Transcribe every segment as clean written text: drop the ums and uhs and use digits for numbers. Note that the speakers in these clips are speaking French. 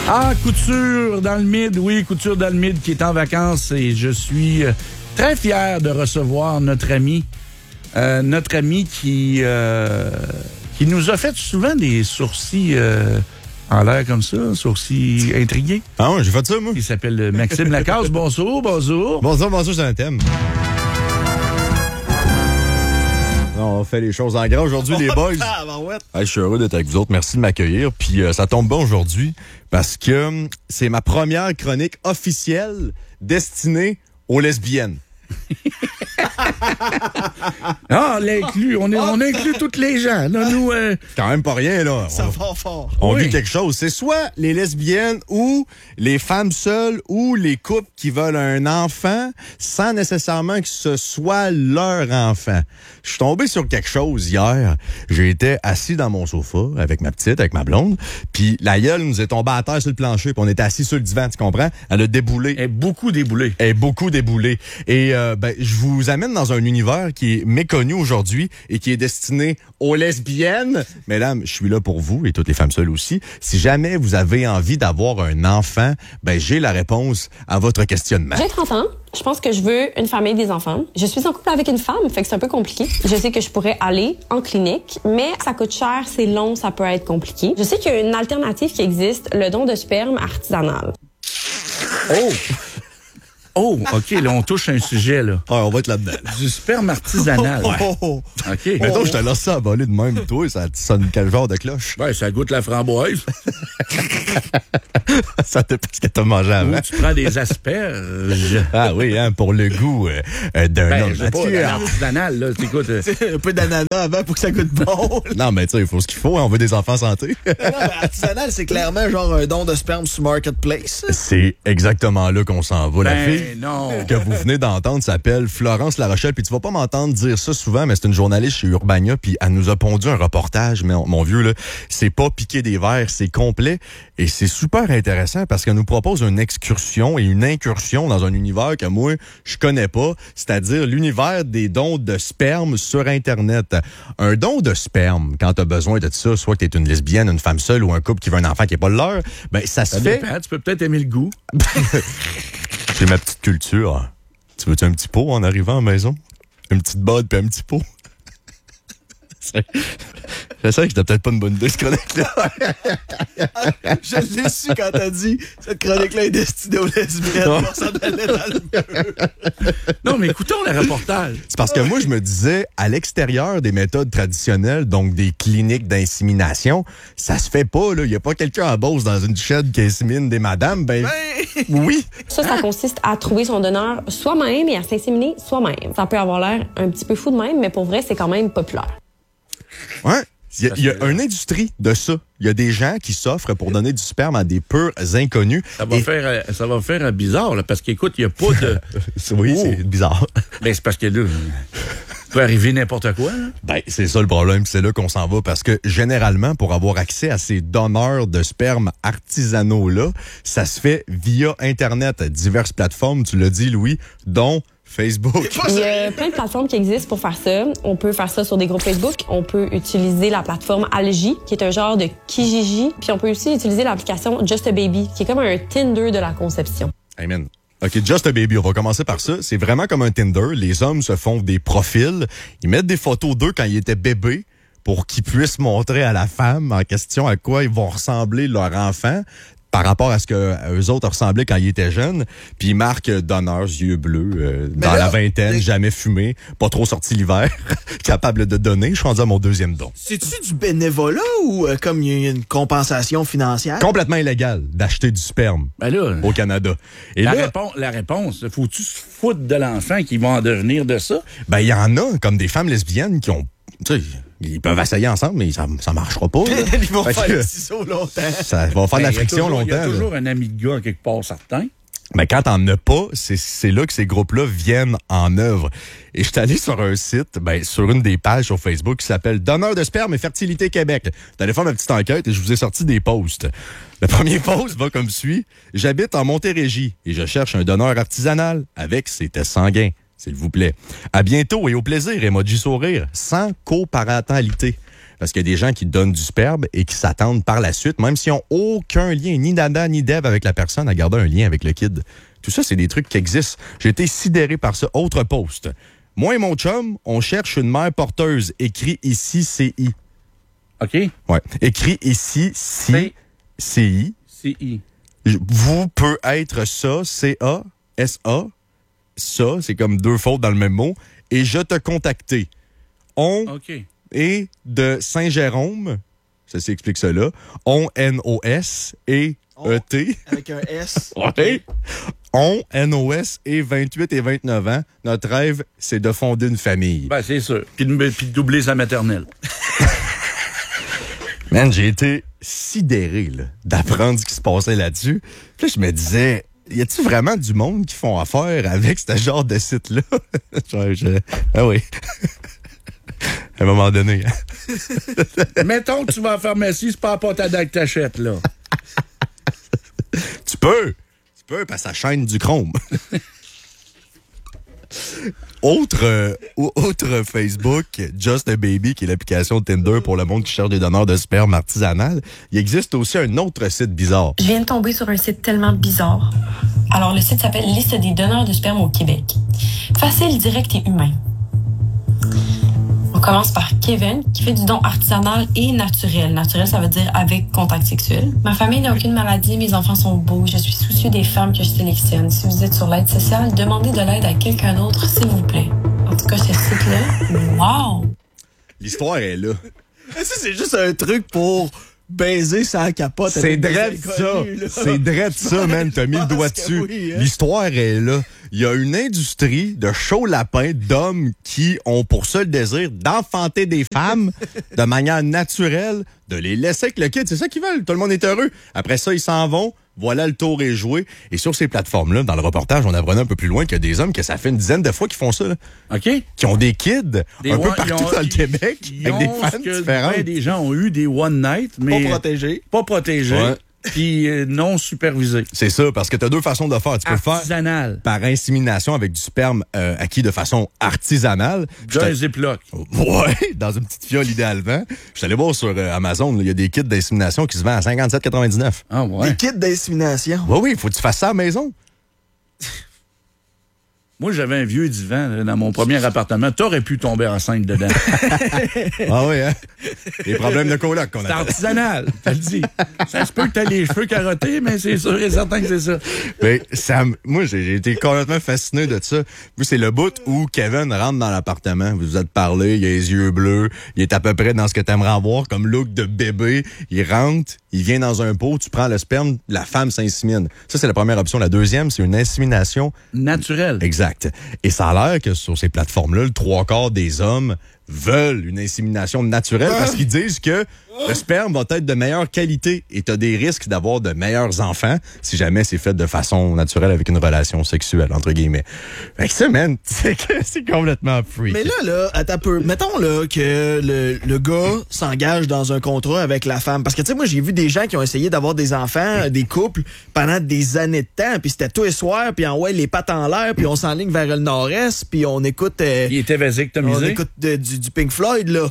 Ah, Couture dans le Mid, oui, Couture dans le Mid qui est en vacances et je suis très fier de recevoir notre ami qui nous a fait souvent des sourcils en l'air comme ça, sourcils intrigués. Ah ouais, j'ai fait ça, moi. Il s'appelle Maxime Lacasse. Bonjour. Bonjour, c'est un thème. On fait les choses en grand aujourd'hui, les boys. Je suis heureux d'être avec vous autres. Merci de m'accueillir. Puis ça tombe bien aujourd'hui parce que c'est ma première chronique officielle destinée aux lesbiennes. Ah, on inclut toutes les gens. Là, nous, quand même pas rien, là. Ça va fort. On Oui. vit quelque chose. C'est soit les lesbiennes ou les femmes seules ou les couples qui veulent un enfant sans nécessairement que ce soit leur enfant. Je suis tombé sur quelque chose hier. J'ai été assis dans mon sofa avec ma petite, avec ma blonde, puis la gueule nous est tombée à terre sur le plancher, puis on était assis sur le divan, tu comprends? Elle a déboulé. est beaucoup déboulé. Elle est beaucoup déboulée. Et je vous amène dans un univers qui est méconnu aujourd'hui et qui est destiné aux lesbiennes. Mesdames, je suis là pour vous et toutes les femmes seules aussi. Si jamais vous avez envie d'avoir un enfant, j'ai la réponse à votre questionnement. J'ai 30 ans. Je pense que je veux une famille, des enfants. Je suis en couple avec une femme, fait que c'est un peu compliqué. Je sais que je pourrais aller en clinique, mais ça coûte cher, c'est long, ça peut être compliqué. Je sais qu'il y a une alternative qui existe, le don de sperme artisanal. Oh, OK, là, on touche un sujet, là. Ah, on va être là-dedans. Du sperme artisanal. Ouais. OK. Mettons, je te laisse ça à voler de même, toi, ça sonne quel genre de cloche? Ouais, ça goûte la framboise. Ça dépend ce que t'as mangé avant. Ou tu prends des asperges. Ah oui, hein, pour le goût d'un homme. Je sais pas, l'artisanal, là, t'écoutes. Un peu d'ananas avant pour que ça goûte bon. Non, mais tu sais, il faut ce qu'il faut, hein, on veut des enfants santé. Non, mais artisanal, c'est clairement genre un don de sperme sur Marketplace. C'est exactement là qu'on s'en va. La fille non. que vous venez d'entendre s'appelle Florence Larochelle. Puis tu vas pas m'entendre dire ça souvent, mais c'est une journaliste chez Urbania. Puis elle nous a pondu un reportage. Mais mon vieux, là, c'est pas piquer des verres, c'est complet. Et c'est super intéressant parce qu'elle nous propose une excursion et une incursion dans un univers que moi, je connais pas. C'est-à-dire l'univers des dons de sperme sur Internet. Un don de sperme, quand t'as besoin de ça, soit que t'es une lesbienne, une femme seule ou un couple qui veut un enfant qui est pas le leur, ça se fait... Dépend, tu peux peut-être aimer le goût. J'ai ma petite culture. Tu veux-tu un petit pot en arrivant à la maison? Une petite botte puis un petit pot? Je sais que c'était peut-être pas une bonne idée, cette chronique-là. Je l'ai su quand t'as dit cette chronique-là est destinée aux lesbiennes. On s'en allait dans le mur. Non, mais écoutons le reportage. C'est parce que moi, je me disais, à l'extérieur des méthodes traditionnelles, donc des cliniques d'insémination, ça se fait pas, là. Il y a pas quelqu'un à Beauce dans une chaîne qui insémine des madames. Oui. Ça consiste à trouver son donneur soi-même et à s'inséminer soi-même. Ça peut avoir l'air un petit peu fou de même, mais pour vrai, c'est quand même populaire. Ouais. Il y a une industrie de ça. Il y a des gens qui s'offrent pour donner du sperme à des purs inconnus. Ça va faire bizarre, là, parce qu'écoute, il n'y a pas de... Oui, c'est bizarre. Ben, c'est parce que là, peut arriver n'importe quoi. Là. C'est ça le problème, c'est là qu'on s'en va, parce que généralement, pour avoir accès à ces donneurs de sperme artisanaux-là, ça se fait via Internet, diverses plateformes, tu l'as dit, Louis, dont Facebook. Il y a plein de plateformes qui existent pour faire ça. On peut faire ça sur des groupes Facebook. On peut utiliser la plateforme Algie, qui est un genre de Kijiji. Puis on peut aussi utiliser l'application Just a Baby, qui est comme un Tinder de la conception. Amen. OK, Just a Baby, on va commencer par ça. C'est vraiment comme un Tinder. Les hommes se font des profils. Ils mettent des photos d'eux quand ils étaient bébés pour qu'ils puissent montrer à la femme en question à quoi ils vont ressembler leur enfant par rapport à ce que eux autres ressemblaient quand ils étaient jeunes. Puis ils marquent donneurs, yeux bleus, dans la vingtaine, jamais fumé, pas trop sorti l'hiver, capable de donner. Je suis rendu à mon deuxième don. C'est-tu du bénévolat ou comme il y a une compensation financière? Complètement illégal d'acheter du sperme au Canada. Et la réponse, faut-tu se foutre de l'enfant qui va en devenir de ça? Il y en a, comme des femmes lesbiennes qui ont... Tu sais, ils peuvent essayer ensemble, mais ça marchera pas. Ils vont faire le ciseau longtemps. Ça va faire de la friction longtemps. Il y a toujours un ami de gars quelque part certain. Mais quand t'en as pas, c'est là que ces groupes-là viennent en œuvre. Et je suis allé sur un site, sur une des pages sur Facebook qui s'appelle Donneur de sperme et fertilité Québec. J'allais faire ma petite enquête et je vous ai sorti des posts. Le premier post va comme suit. J'habite en Montérégie et je cherche un donneur artisanal avec ses tests sanguins. S'il vous plaît. À bientôt et au plaisir, emoji sourire, sans coparentalité. Parce qu'il y a des gens qui donnent du sperme et qui s'attendent par la suite, même s'ils n'ont aucun lien, ni Nada ni Dev avec la personne, à garder un lien avec le kid. Tout ça, c'est des trucs qui existent. J'ai été sidéré par ça. Autre post. Moi et mon chum, on cherche une mère porteuse. Écrit ici CI. OK. Ouais. Écrit ici CI. CI. Vous peut être ça, CA, SA. Ça, c'est comme deux fautes dans le même mot. Et je te contacter. On est de Saint-Jérôme. Ça s'explique cela. On, N-O-S et E-T. Avec un S. Ouais. On, N-O-S et 28 et 29 ans. Notre rêve, c'est de fonder une famille. Ben, c'est sûr. Puis de doubler sa maternelle. Man, j'ai été sidéré là, d'apprendre ce qui se passait là-dessus. Puis là, je me disais, y a-t-il vraiment du monde qui font affaire avec ce genre de site-là? Ah oui. À un moment donné. Mettons que tu vas à la pharmacie, c'est pas à Pontadac que t'achètes, là. Tu peux, parce que ça chaîne du chrome. Autre Facebook, Just a Baby, qui est l'application Tinder pour le monde qui cherche des donneurs de sperme artisanal. Il existe aussi un autre site bizarre. Je viens de tomber sur un site tellement bizarre. Alors, le site s'appelle Liste des donneurs de sperme au Québec. Facile, direct et humain. On commence par Kevin, qui fait du don artisanal et naturel. Naturel, ça veut dire avec contact sexuel. Ma famille n'a aucune maladie, mes enfants sont beaux, je suis soucieux des femmes que je sélectionne. Si vous êtes sur l'aide sociale, demandez de l'aide à quelqu'un d'autre, s'il vous plaît. En tout cas, ce site-là, wow! L'histoire est là. Ça, c'est juste un truc pour baiser sa capote. C'est drôle ça. C'est drôle ça, man. T'as mis le doigt dessus. Oui, hein? L'histoire est là. Il y a une industrie de chaud lapin d'hommes qui ont pour seul désir d'enfanter des femmes de manière naturelle, de les laisser avec le kid. C'est ça qu'ils veulent. Tout le monde est heureux. Après ça, ils s'en vont. Voilà, le tour est joué. Et sur ces plateformes-là, dans le reportage, on apprenait un peu plus loin qu'il y a des hommes que ça fait une dizaine de fois qu'ils font ça. Là. OK. Qui ont des kids un peu partout dans le Québec avec des femmes différentes. Des gens ont eu des one night, mais Pas protégés. Ouais. Puis non supervisés. C'est ça, parce que tu as deux façons de faire. Tu peux Artisanal. faire par insémination avec du sperme acquis de façon artisanale. Déjà un Ziploc. Ouais, dans une petite fiole idéalement. Je suis allé voir sur Amazon, il y a des kits d'insémination qui se vendent à 57,99. Ah ouais. Des kits d'insémination. Oui, faut que tu fasses ça à la maison. Moi, j'avais un vieux divan là, dans mon premier appartement. T'aurais pu tomber enceinte dedans. Ah oui, hein? Les problèmes de coloc qu'on a. C'est artisanal, tu le dis. Ça se peut que t'aies les cheveux carottés, mais c'est sûr et certain que c'est ça. Mais moi, j'ai été complètement fasciné de ça. Vous, c'est le bout où Kevin rentre dans l'appartement. Vous vous êtes parlé, il a les yeux bleus. Il est à peu près dans ce que t'aimerais avoir comme look de bébé. Il rentre, il vient dans un pot, tu prends le sperme, la femme s'insémine. Ça, c'est la première option. La deuxième, c'est une insémination naturelle. Exact. Et ça a l'air que sur ces plateformes-là, le 3/4 des hommes veulent une insémination naturelle parce qu'ils disent que le sperme va être de meilleure qualité et tu as des risques d'avoir de meilleurs enfants si jamais c'est fait de façon naturelle avec une relation sexuelle, entre guillemets. Fait que ça, man, c'est complètement freak. Mais là, attends un peu. Mettons là, que le gars s'engage dans un contrat avec la femme. Parce que, tu sais, moi, j'ai vu des gens qui ont essayé d'avoir des enfants, des couples, pendant des années de temps. Puis c'était tous les soirs, puis les pattes en l'air, puis on s'enligne vers le nord-est, puis on écoute... Il était vasectomisé. On écoute du Pink Floyd, là.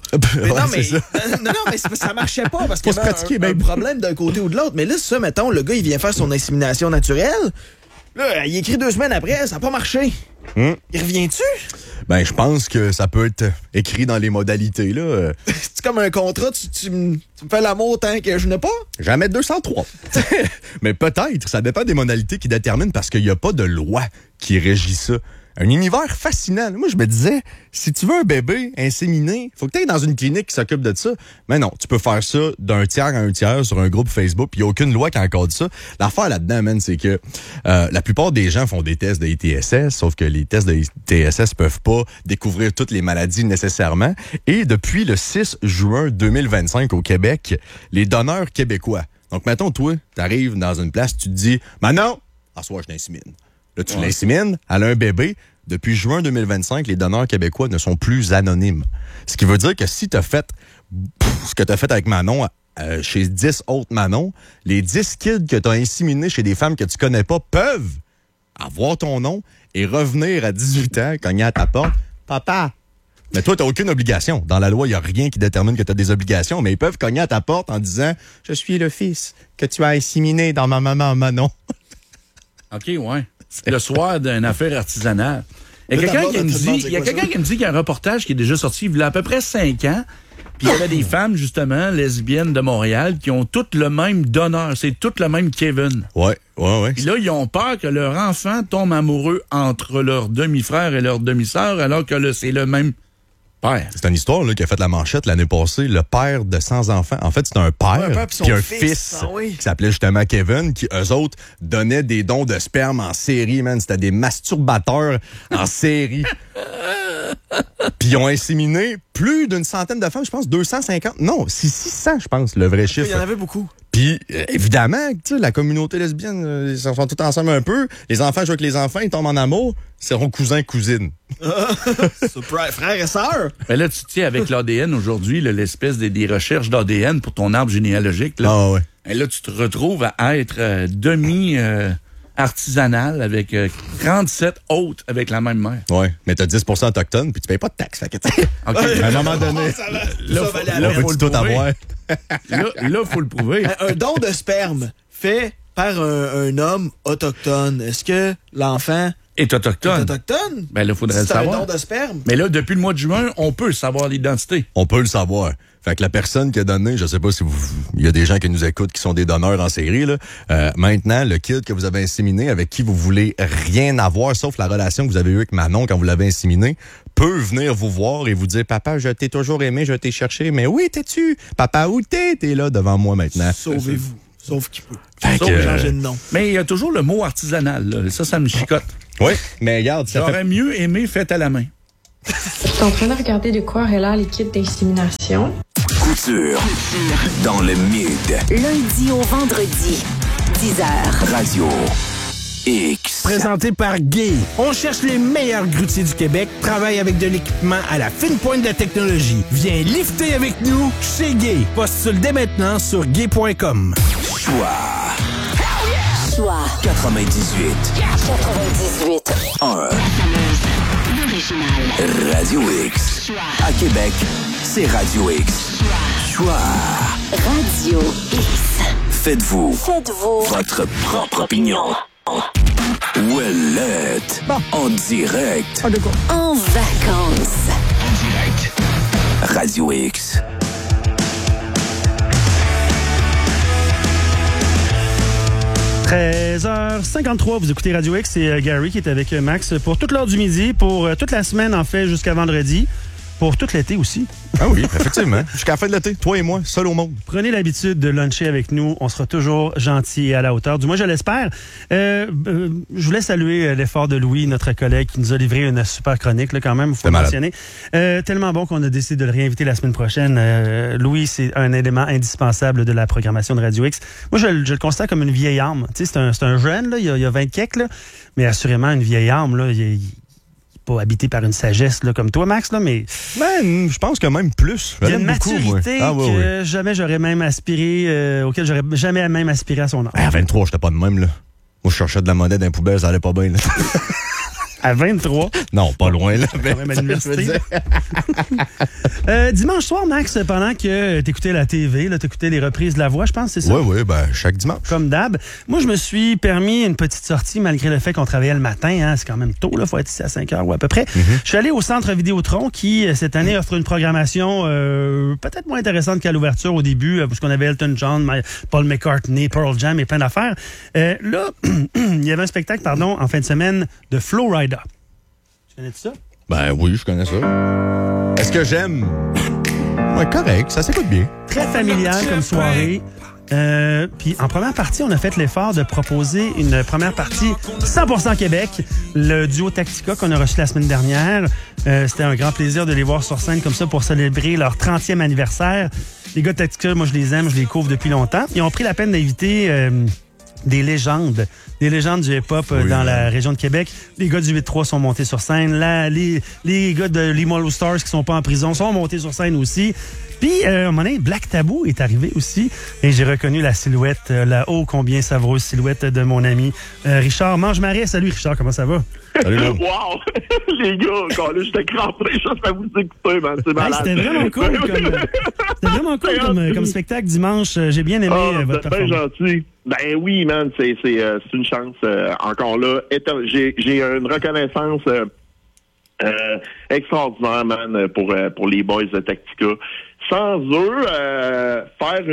Non, mais ça marchait pas parce qu'il y avait un problème d'un côté ou de l'autre. Mais là, ça, mettons, le gars, il vient faire son insémination naturelle. Là, il écrit 2 semaines après, ça n'a pas marché. Il revient-tu? Ben, je pense que ça peut être écrit dans les modalités, là. C'est comme un contrat, tu me fais l'amour tant que je n'ai pas? Jamais 203. Mais peut-être, ça dépend des modalités qui déterminent parce qu'il n'y a pas de loi qui régit ça. Un univers fascinant. Moi, je me disais, si tu veux un bébé inséminé, faut que tu ailles dans une clinique qui s'occupe de ça. Mais non, tu peux faire ça d'un tiers à un tiers sur un groupe Facebook, puis il n'y a aucune loi qui encadre ça. L'affaire là-dedans, man, c'est que la plupart des gens font des tests de ITSS, sauf que les tests de ITSS peuvent pas découvrir toutes les maladies nécessairement. Et depuis le 6 juin 2025 au Québec, les donneurs québécois. Donc, mettons, toi, t'arrives dans une place, tu te dis, ben non, à soir, je t'insémine. Là, tu l'insémines, elle a un bébé. Depuis juin 2025, les donneurs québécois ne sont plus anonymes. Ce qui veut dire que si tu as fait ce que tu as fait avec Manon chez 10 autres Manon, les 10 kids que tu as inséminés chez des femmes que tu connais pas peuvent avoir ton nom et revenir à 18 ans, cogner à ta porte. Papa, Mais toi, t'as aucune obligation. Dans la loi, il n'y a rien qui détermine que t'as des obligations, mais ils peuvent cogner à ta porte en disant « Je suis le fils que tu as inséminé dans ma maman Manon. » OK, ouais. Le soir d'une affaire artisanale. Il y a quelqu'un qui me dit qu'il y a un reportage qui est déjà sorti il y a à peu près 5 ans. Puis il y avait des femmes, justement, lesbiennes de Montréal, qui ont toutes le même donneur. C'est toutes le même Kevin. Ouais. Puis là, ils ont peur que leur enfant tombe amoureux entre leur demi-frère et leur demi-sœur, alors que c'est le même père. C'est une histoire là, qui a fait la manchette l'année passée. Le père de 100 enfants. En fait, c'est un père puis un fils qui s'appelait justement Kevin, qui, eux autres, donnaient des dons de sperme en série, man. C'était des masturbateurs en série. Puis ils ont inséminé plus d'une centaine de femmes, je pense 250. Non, c'est 600, je pense, le vrai chiffre. Il y en avait beaucoup. Puis, évidemment, tu sais, la communauté lesbienne, ils sont tous ensemble un peu. Les enfants jouent avec les enfants, ils tombent en amour. Ils seront cousins, cousines. Frères et sœurs. Mais là, tu sais, avec l'ADN aujourd'hui, là, l'espèce des recherches d'ADN pour ton arbre généalogique, là, ah ouais. Et là, tu te retrouves à être artisanal avec 37 autres avec la même mère. Ouais, mais t'as 10% autochtone, puis tu payes pas de taxes. Fait que, à un moment donné, là, faut tout avoir. Là, faut le prouver. Un don de sperme fait par un homme autochtone. Est-ce que l'enfant est autochtone? Ben là, faudrait le savoir. C'est un don de sperme. Mais là, depuis le mois de juin, on peut savoir l'identité. On peut le savoir. Fait que la personne qui a donné, je sais pas si il y a des gens qui nous écoutent qui sont des donneurs en série, là. Maintenant, le kid que vous avez inséminé, avec qui vous voulez rien avoir, sauf la relation que vous avez eue avec Manon quand vous l'avez inséminé, peut venir vous voir et vous dire « Papa, je t'ai toujours aimé, je t'ai cherché, mais oui, t'es-tu? Papa, où t'es? T'es là devant moi maintenant. » Sauvez-vous. Sauf qui peut. Sauf changer de nom. Mais il y a toujours le mot artisanal, là. Ça me chicote. Oui, mais regarde, ça J'aurais mieux aimé fait à la main. Donc, on a regardé de quoi aurait l'air l'équipe d'insémination. Couture. Dans le mid. Lundi au vendredi, 10h. Radio X. Présenté par Gay. On cherche les meilleurs grutiers du Québec, travaille avec de l'équipement à la fine pointe de la technologie. Viens lifter avec nous chez Gay. Postule dès maintenant sur gay.com. Choix 98. 98. 1. Radio X. À Québec, c'est Radio X. Choix. Radio X. Faites-vous Faites-vous votre propre opinion. Ouellette. En direct. en vacances. Radio X. – 13h53, vous écoutez Radio X, c'est Gary qui est avec Max pour toute l'heure du midi, pour toute la semaine en fait jusqu'à vendredi, pour tout l'été aussi. Ah oui, effectivement. Jusqu'à la fin de l'été, toi et moi, seul au monde. Prenez l'habitude de luncher avec nous, on sera toujours gentils et à la hauteur, du moins je l'espère. Je voulais saluer l'effort de Louis, notre collègue, qui nous a livré une super chronique, là, quand même, il faut le mentionner. Tellement bon qu'on a décidé de le réinviter la semaine prochaine. Louis, c'est un élément indispensable de la programmation de Radio X. Moi, je le constate comme une vieille âme. Tu sais, c'est un jeune, là, il y a 20 quelques, là, mais assurément une vieille âme, là, il pas habité par une sagesse là, comme toi, Max, là, mais... Ben, je pense que même plus. Il y a une maturité que jamais j'aurais même aspiré, auquel j'aurais jamais même aspiré à son âge. À 23, j'étais pas de même, là. Moi, je cherchais de la monnaie dans les poubelles, ça allait pas bien, là. À 23? Non, pas loin, là. Quand même à l'université. Dimanche soir, Max, pendant que t'écoutais la TV, t'écoutais les reprises de La Voix, je pense, c'est ça? Oui, ben, chaque dimanche. Comme d'hab. Moi, je me suis permis une petite sortie, malgré le fait qu'on travaillait le matin, hein, c'est quand même tôt, là, faut être ici à 5 heures ou à peu près. Je suis allé au Centre Vidéotron, qui, cette année, offre une programmation peut-être moins intéressante qu'à l'ouverture au début, parce qu'on avait Elton John, Paul McCartney, Pearl Jam et plein d'affaires. Là, il y avait un spectacle, en fin de semaine, de Flo Rida. Tu connais ça? Ben oui, je connais ça. Est-ce que j'aime? Ouais, correct, ça s'écoute bien. Très familial comme soirée. Puis en première partie, on a fait l'effort de proposer une première partie 100% Québec, le duo Tactica qu'on a reçu la semaine dernière. C'était un grand plaisir de les voir sur scène comme ça pour célébrer leur 30e anniversaire. Les gars de Tactica, moi je les aime, je les couvre depuis longtemps. Ils ont pris la peine d'inviter des légendes du hip-hop dans la région de Québec. Les gars du 8-3 sont montés sur scène. Les gars de Limo Stars qui sont pas en prison sont montés sur scène aussi. Puis, à un moment donné, Black Tabou est arrivé aussi. Et j'ai reconnu la silhouette, la ô combien savoureuse silhouette de mon ami Richard Mange-Marais. Salut Richard, comment ça va? Salut, wow! Les gars, quand là, j'étais crampé juste à vous écouter, man. C'est malade. C'était vraiment cool comme spectacle dimanche. J'ai bien aimé votre performance. C'est bien gentil. Ben oui, man, c'est une chance. Encore là, j'ai une reconnaissance extraordinaire, man, pour les boys de Tactica. Sans eux, faire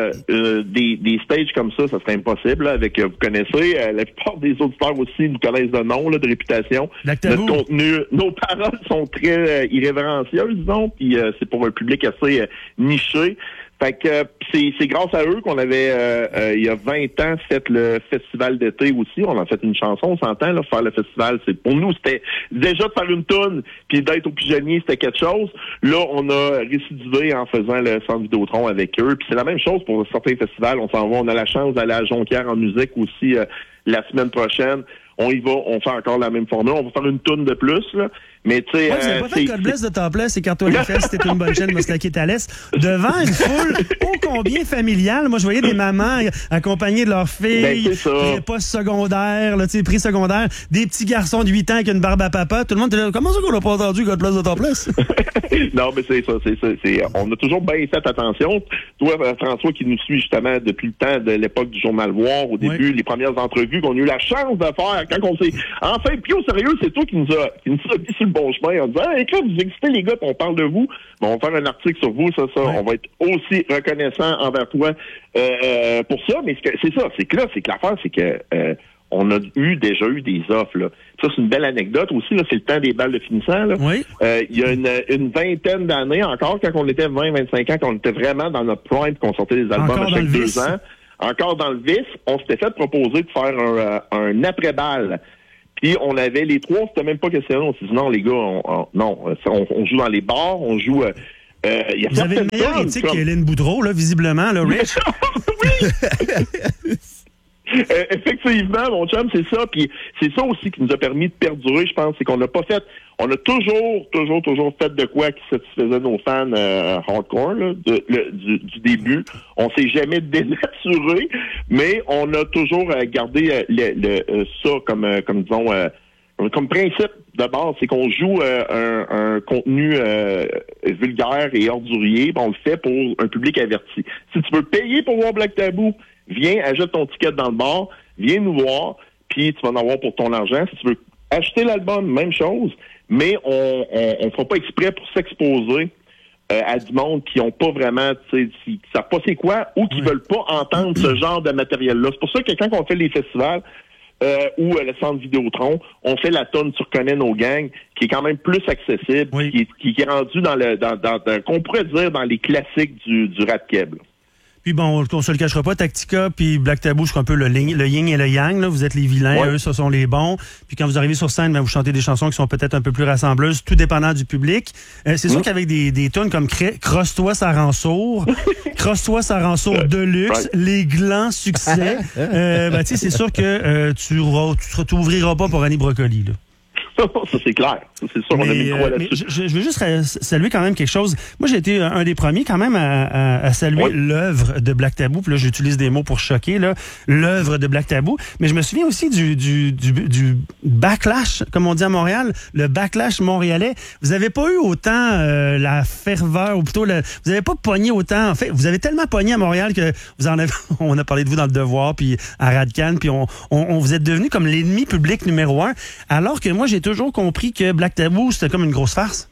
des stages comme ça serait impossible. Là, avec, vous connaissez, la plupart des auditeurs aussi nous connaissent de nom, là, de réputation. Notre contenu, nos paroles sont très irrévérencieuses, disons, puis c'est pour un public assez niché. Fait que c'est grâce à eux qu'on avait, il y a 20 ans, fait le festival d'été aussi. On a fait une chanson, on s'entend, là, faire le festival. Pour nous, c'était déjà de faire une toune puis d'être au pigeonnier, c'était quelque chose. Là, on a récidivé en faisant le Centre Vidéotron avec eux. Puis c'est la même chose pour certains festivals. On s'en va, on a la chance d'aller à Jonquière en musique aussi la semaine prochaine. On y va, on fait encore la même formule. On va faire une toune de plus, là. Mais tu sais, vous n'avez pas fait God Bless de Topless et quand toi les fesses, c'était une bonne chaîne, moi c'était Thalès. Devant une foule ô combien familiale. Moi, je voyais des mamans accompagnées de leurs filles, post-secondaire, là, tu sais, pré-secondaire, des petits garçons de 8 ans avec une barbe à papa. Tout le monde était là, comment ça qu'on n'a pas entendu God Bless de Topless? Non, mais c'est ça, on a toujours bien fait attention. Toi, François, qui nous suit justement depuis le temps de l'époque du Journal Voir, au début, les premières entrevues qu'on a eu la chance de faire, quand on s'est enfin pris au sérieux, c'est toi qui nous a mis sur le bon chemin en disant, hey, vous existez les gars, on parle de vous. Bon, on va faire un article sur vous, ça. On va être aussi reconnaissant envers toi pour ça. Mais c'est que l'affaire, c'est que on a déjà eu des offres, là. Ça, c'est une belle anecdote aussi, là. C'est le temps des balles de finissant, là. Oui. Il y a une vingtaine d'années encore, quand on était 20-25 ans, quand on était vraiment dans notre prime, qu'on sortait des albums à chaque 2 ans. Encore dans le vice, on s'était fait proposer de faire un après-balle. Puis on avait les trois, c'était même pas questionné. On s'est dit non, les gars, on joue dans les bars, on joue. Vous avez une meilleure éthique qu'Hélène Boudreau, là, visiblement, là, Rich. Oui! Effectivement, mon chum, c'est ça. Puis c'est ça aussi qui nous a permis de perdurer, je pense, c'est qu'on n'a pas fait. On a toujours fait de quoi qui satisfaisait nos fans hardcore là, du début. On s'est jamais dénaturé, mais on a toujours gardé ça comme disons comme principe de base, c'est qu'on joue un contenu vulgaire et ordurier. On le fait pour un public averti. Si tu veux payer pour voir Black Tabou, viens, achète ton ticket dans le bar, viens nous voir, puis tu vas en avoir pour ton argent. Si tu veux acheter l'album, même chose, mais on fera pas exprès pour s'exposer à du monde qui ont pas vraiment, tu sais, qui savent pas c'est quoi ou qui veulent pas entendre ce genre de matériel-là. C'est pour ça que quand on fait les festivals ou le Centre Vidéotron, on fait la tonne Tu reconnais nos gangs, qui est quand même plus accessible, qui est rendu dans qu'on pourrait dire dans les classiques du rap keb. Puis bon, on se le cachera pas, Tactica puis Black Tabou, c'est un peu le yin et le yang. Là. Vous êtes les vilains, eux, ce sont les bons. Puis quand vous arrivez sur scène, vous chantez des chansons qui sont peut-être un peu plus rassembleuses, tout dépendant du public. C'est sûr qu'avec des tunes comme Crosse-toi, ça rend sourd, Crosse-toi, ça rend sourd de luxe, Les Glands, succès. Tu sais, c'est sûr que tu t'ouvriras pas pour Annie Brocoli, là. Ça, c'est clair. C'est sûr, on a mis le croix là-dessus. Je veux juste saluer quand même quelque chose. Moi, j'ai été un des premiers quand même à saluer l'œuvre de Black Tabou. Puis là, j'utilise des mots pour choquer, là. L'œuvre de Black Tabou. Mais je me souviens aussi du backlash, comme on dit à Montréal, le backlash montréalais. Vous avez pas eu autant la ferveur, ou plutôt, vous avez pas pogné autant. En fait, vous avez tellement pogné à Montréal que on a parlé de vous dans Le Devoir, puis à Radcan, puis on vous êtes devenu comme l'ennemi public numéro 1. Alors que moi, j'ai toujours compris que Black Tabou, c'était comme une grosse farce.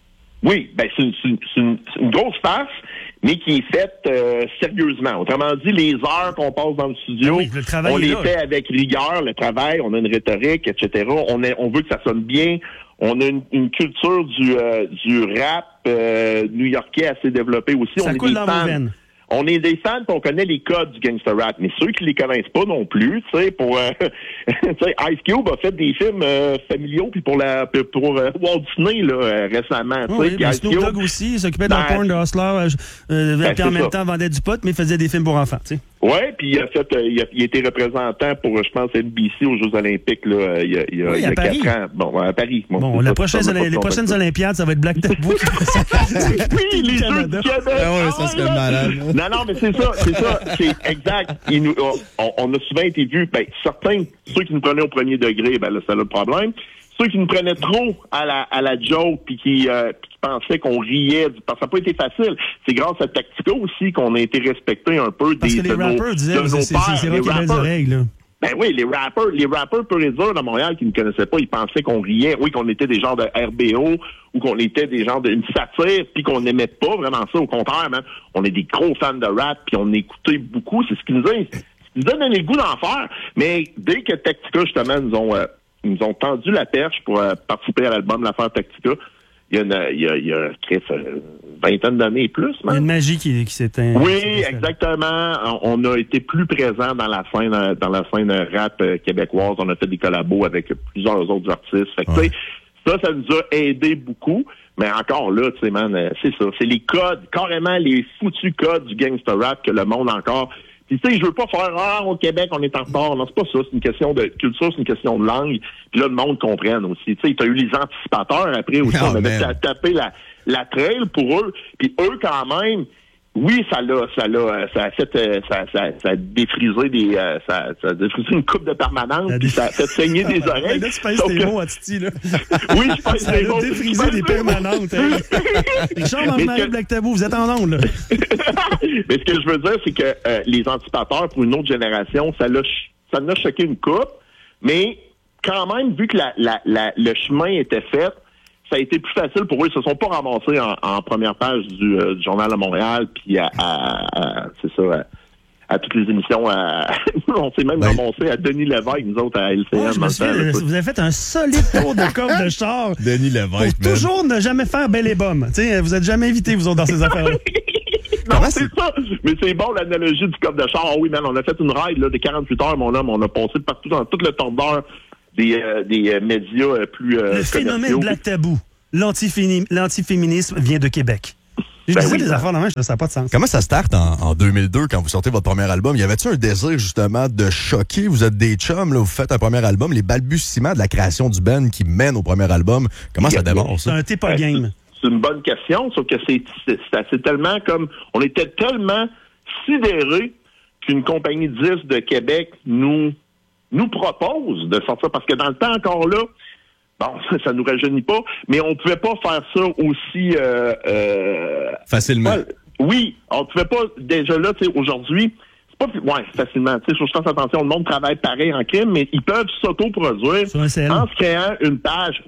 Oui, ben c'est une grosse farce, mais qui est faite sérieusement. Autrement dit, les heures qu'on passe dans le studio, on les fait avec rigueur, le travail, on a une rhétorique, etc. On veut que ça sonne bien. On a une culture du rap new-yorkais assez développée aussi. Ça coule dans vos veines. On est des fans, puis on connaît les codes du gangster rap, mais ceux qui les connaissent pas non plus, tu sais, pour Ice Cube a fait des films familiaux, puis pour Walt Disney là récemment, tu sais. Snoop Dogg aussi, il s'occupait d'un porn de hustler, puis en même temps vendait du pot, mais faisait des films pour enfants, tu sais. Ouais, puis il a été représentant pour, je pense, NBC aux Jeux Olympiques là, il y a 4 ans. Bon, à Paris. Bon, les prochaines Olympiades, ça va être Black Tabou. Oui, les Jeux du Québec. Ah ouais, ça serait malade. Non, mais c'est ça, c'est exact. On a souvent été vus, certains, ceux qui nous prenaient au premier degré, là, c'est le problème. Ceux qui nous prenaient trop à la joke puis qui pensaient qu'on riait, parce que ça n'a pas été facile. C'est grâce à Tactica aussi qu'on a été respecté un peu parce que les rappeurs disaient c'est vrai qu'il y avait des règles. Là. Ben oui, les rappeurs purs et durs de Montréal qui ne connaissaient pas, ils pensaient qu'on riait, oui, qu'on était des genres de RBO ou qu'on était des genres d'une satire puis qu'on n'aimait pas vraiment ça. Au contraire, man, on est des gros fans de rap puis on écoutait beaucoup. C'est ce qui nous donne le goût d'en faire. Mais dès que Tactica, justement, nous ont tendu la perche pour participer à l'album L'Affaire Tactica. Il y a une vingtaine d'années et plus. Il y a une magie qui s'éteint. Oui, exactement. On a été plus présents dans la scène rap québécoise. On a fait des collabos avec plusieurs autres artistes. Fait que, ça nous a aidé beaucoup. Mais encore là, tu sais, man, c'est ça. C'est les codes, carrément les foutus codes du gangster rap que le monde encore... Puis tu sais, je veux pas faire au Québec, on est en retard. Non, c'est pas ça. C'est une question de culture, c'est une question de langue. Puis là, le monde comprenne aussi. Tu sais, t'as eu les anticipateurs après aussi. On avait tapé la trail pour eux. Puis eux, quand même, oui, ça a défrisé ça a défrisé une coupe de permanente. Puis ça a fait saigner des oreilles. Là, tu pèses tes mots à Titi, là. Oui, je pèse des mots. Ça a défrisé des permanentes. Richard Marc-Marie Black Tabou, vous êtes en onde, là. Mais ce que je veux dire, c'est que les anticipateurs, pour une autre génération, ça l'a choqué une coupe. Mais quand même, vu que le chemin était fait, ça a été plus facile pour eux. Ils se sont pas ramassés en première page du Journal de Montréal, puis à toutes les émissions. On s'est même ramassé à Denis Lévesque, nous autres, à LCM. Vous avez fait un solide tour de corde de char. Denis Lévesque, pour toujours ne jamais faire bel et bum. T'sais, vous êtes jamais invité, vous autres, dans ces affaires-là. Non, c'est ça. Mais c'est bon, l'analogie du coffre de char. Ah oui, man, on a fait une ride là, de 48 heures, mon homme. On a passé partout dans tout le tordeur des médias plus le phénomène Black Tabou, l'antiféminisme vient de Québec. J'ai dit des affaires, non, ça n'a pas de sens. Comment ça start en 2002 quand vous sortez votre premier album? Y avait-tu un désir justement de choquer? Vous êtes des chums, là, vous faites un premier album, les balbutiements de la création du band qui mène au premier album. Comment ça démarre, ça? C'est un t'es pas game. C'est une bonne question, sauf que c'est tellement comme... On était tellement sidérés qu'une compagnie de disques de Québec nous propose de sortir, parce que dans le temps encore là, bon, ça nous rajeunit pas, mais on pouvait pas faire ça aussi... facilement. Oui, on pouvait pas, déjà là, tu sais, aujourd'hui, c'est pas... Ouais, facilement, tu sais, je fasse attention, le monde travaille pareil en crime, mais ils peuvent s'auto-produire en se créant une page,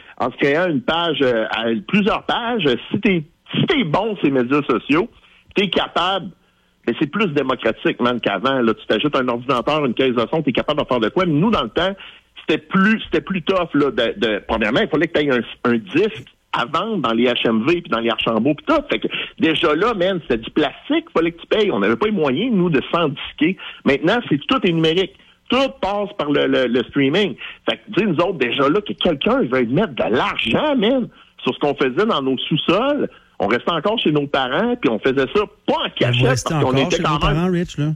plusieurs pages, si t'es bon ces médias sociaux, t'es capable... Mais c'est plus démocratique, man, qu'avant. Là, tu t'ajoutes un ordinateur, une caisse de son, t'es capable de faire de quoi. Mais nous, dans le temps, c'était plus tough, là. Premièrement, il fallait que tu aies un disque à vendre dans les HMV puis dans les Archambault puis tout. Fait que déjà là, man, c'était du plastique, il fallait que tu payes. On n'avait pas les moyens, nous, de s'en-disquer. Maintenant, tout est numérique. Tout passe par le streaming. Fait que, tu sais, nous autres, déjà là, que quelqu'un veut mettre de l'argent, man, sur ce qu'on faisait dans nos sous-sols. On restait encore chez nos parents, puis on faisait ça pas en cachette, parce qu'on était quand même... Parents, Rich, là.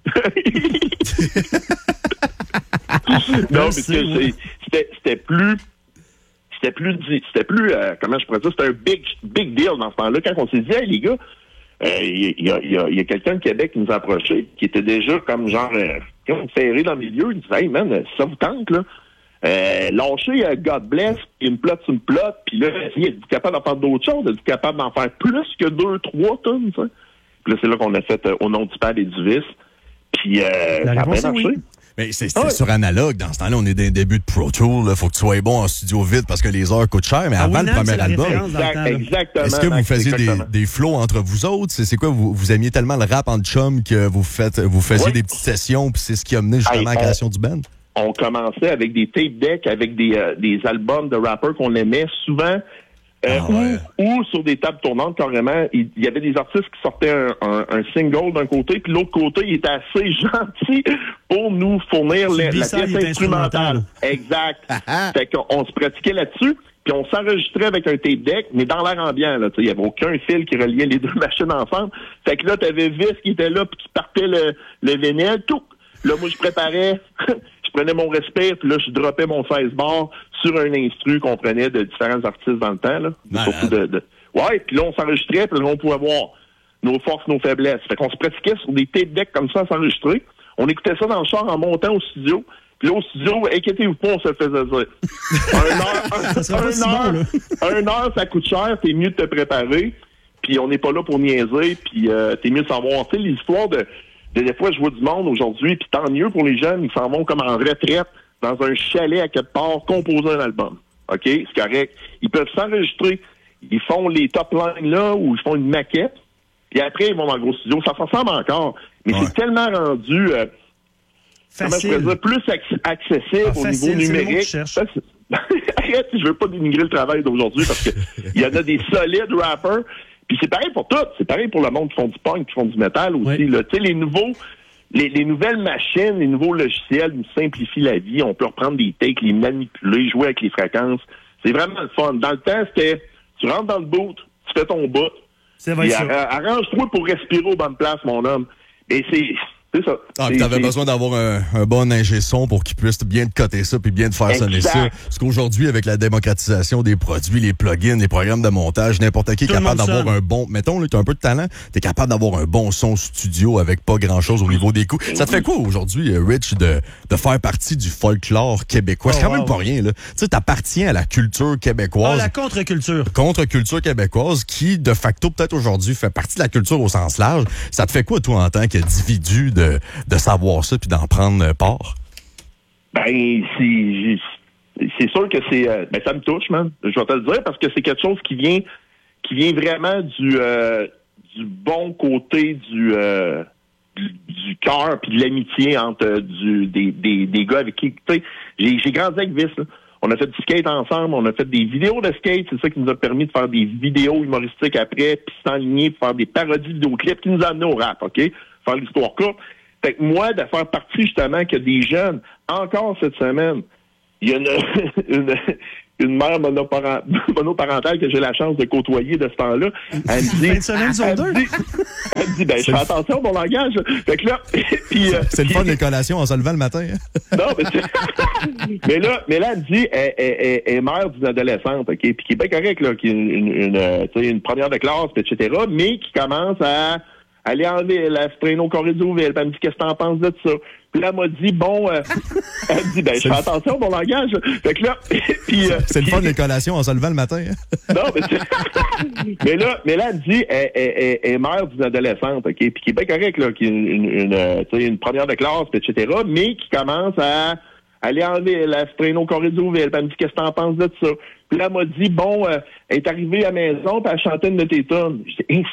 Non, mais c'était plus comment je pourrais dire, c'était un big deal dans ce temps-là. Quand on s'est dit, hey, les gars, il y a quelqu'un de Québec qui nous a approché, qui était déjà comme genre, ferré dans le milieu. Il disait, hey, man, ça vous tente, là? Lâcher God Bless, une plot, puis là, il est capable d'en faire d'autres choses, il est capable d'en faire plus que 2-3 tonnes, ça. Puis là, c'est là qu'on a fait Au nom du père et du vice, puis ça a bien marché. Oui. Mais c'était sur analogue. Dans ce temps-là, on est dans les débuts de Pro Tool. Il faut que tu sois bon en studio vite parce que les heures coûtent cher. Mais avant le premier album, exactement. Est-ce que vous faisiez des flows entre vous autres? C'est quoi? Vous aimiez tellement le rap en chum que vous faisiez des petites sessions, puis c'est ce qui a mené justement à la création du band? On commençait avec des tape decks, avec des albums de rappeurs qu'on aimait souvent, ou sur des tables tournantes carrément. Il y avait des artistes qui sortaient un single d'un côté, puis l'autre côté, il était assez gentil pour nous fournir la pièce instrumentale. Exact. Fait qu'on se pratiquait là-dessus. puis on s'enregistrait avec un tape deck, mais dans l'air ambiant, là, il n'y avait aucun fil qui reliait les deux machines ensemble. Fait que là, t'avais Vis qui était là, puis qui partait le vinyle, tout. Là, moi, je préparais, je prenais mon respect, puis là, je droppais mon 16 bars sur un instru qu'on prenait de différents artistes dans le temps, là. Surtout Ouais, puis là, on s'enregistrait, puis là, on pouvait voir nos forces, nos faiblesses. Fait qu'on se pratiquait sur des tape decks comme ça, à s'enregistrer. On écoutait ça dans le char en montant au studio. Puis là, au studio, inquiétez-vous pas, on se le faisait dire. Un heure, ça coûte cher, t'es mieux de te préparer. Puis on n'est pas là pour niaiser, puis t'es mieux de savoir. Tu sais, l'histoire des fois, je vois du monde aujourd'hui, puis tant mieux pour les jeunes, ils s'en vont comme en retraite dans un chalet à quelque part, composer un album. OK? C'est correct. Ils peuvent s'enregistrer. Ils font les top lines là, ou ils font une maquette, puis après, ils vont dans le gros studio. Ça ressemble encore, mais c'est tellement rendu... facile. Plus accessible au niveau numérique. Arrête, je veux pas dénigrer le travail d'aujourd'hui parce que il y en a des solides rappers. Puis c'est pareil pour tout. C'est pareil pour le monde qui font du punk, qui font du métal aussi. Tu sais, les nouvelles machines, les nouveaux logiciels nous simplifient la vie. On peut reprendre des takes, les manipuler, jouer avec les fréquences. C'est vraiment le fun. Dans le temps, c'était tu rentres dans le boot, tu fais ton bout. Arrange-toi pour respirer aux bonnes places, mon homme. Et c'est ça. Ah, puis t'avais besoin d'avoir un bon ingé son pour qu'il puisse bien te coter ça puis bien te faire sonner ça. Parce qu'aujourd'hui, avec la démocratisation des produits, les plugins, les programmes de montage, n'importe qui est capable d'avoir un bon... Mettons, là, t'as un peu de talent, t'es capable d'avoir un bon son studio avec pas grand-chose au niveau des coûts. Ça te fait quoi aujourd'hui, Rich, de faire partie du folklore québécois? C'est quand même pas rien, là. Tu sais, t'appartiens à la culture québécoise. La contre-culture. Contre-culture québécoise qui, de facto, peut-être aujourd'hui, fait partie de la culture au sens large. Ça te fait quoi, toi, en tant qu'individu, de savoir ça puis d'en prendre part? Ben, c'est sûr que c'est... ça me touche, man. Je vais te le dire, parce que c'est quelque chose qui vient vraiment du bon côté du cœur puis de l'amitié entre des gars avec qui... Tu sais, j'ai grandi avec Vis, là. On a fait du skate ensemble, on a fait des vidéos de skate, c'est ça qui nous a permis de faire des vidéos humoristiques après, puis s'enligner pour faire des parodies de vidéoclips qui nous a amenés au rap, OK? Faire l'histoire courte. Fait que moi, de faire partie justement que des jeunes, encore cette semaine, il y a une mère monoparentale que j'ai la chance de côtoyer de ce temps-là. Elle me dit, ben, je fais attention à mon langage. Fait que là, puis, c'est le fun des collations en se levant le matin. Non, mais là, elle me dit, elle est mère d'une adolescente, OK? Puis qui est bien correct, là, qui est une première de classe, etc., mais qui commence à aller en ville, à se traîner au Corée-du-Ville. Elle me dit, qu'est-ce que t'en penses de ça? Puis là, elle m'a dit, bon, elle me dit, ben, je fais attention à mon langage. Fait que là, puis... c'est le fun des collations en se levant le matin. Non, mais là, elle me dit, elle est mère d'une adolescente, OK? Puis qui est bien correct, là, qui est une première de classe, etc., mais qui commence à aller en ville, à se traîner au Corée-du-Ville. Elle me dit, qu'est-ce que t'en penses de ça? Puis là, elle m'a dit, bon, elle est arrivée à la maison, puis elle chantait une de tes tonnes. J'ai dit,